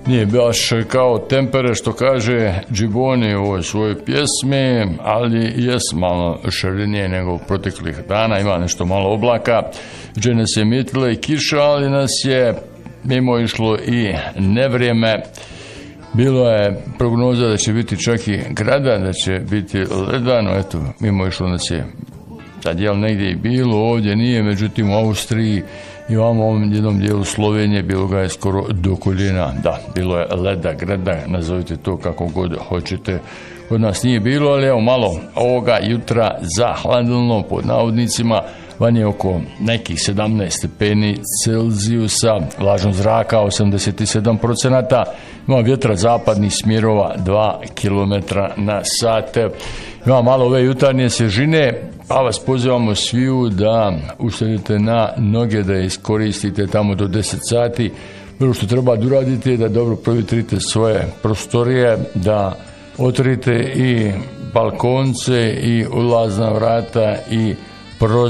nije baš kao tempere što kaže Džiboni u ovoj svojoj pjesmi, ali jes malo šarenije nego proteklih dana, ima nešto malo oblaka, gdje nas je mitila i kiša, ali nas je mimo išlo i nevrijeme. Bilo je prognoza da će biti čak i grada, da će biti ledano, eto, mimo išlo nas je sad negdje i bilo, ovdje nije, međutim u Austriji i u ovom jednom dijelu Slovenije bilo ga je skoro do koljena. Da, bilo je leda, grada, nazovite to kako god hoćete. Kod nas nije bilo, ali evo malo ovoga jutra zahladno pod navodnicima, van je oko nekih 17 stepeni Celzijusa, vlažnost zraka 87%, ima vjetra zapadnih smjerova 2 km na sat. Ima malo ove jutarnje svježine, pa vas pozivamo sviju da uštedite na noge, da iskoristite tamo do 10 sati. Prvo što treba da uradite je da dobro provjetrite svoje prostorije, da otvorite i balkonce i ulazna vrata i prozore.